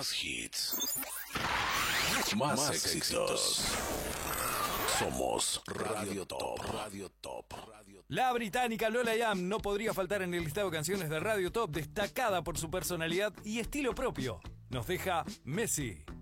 Más hits. Más éxitos. Somos Radio Top. Radio Top. La británica Lola Young no podría faltar en el listado de canciones de Radio Top, destacada por su personalidad y estilo propio. Nos deja Messi.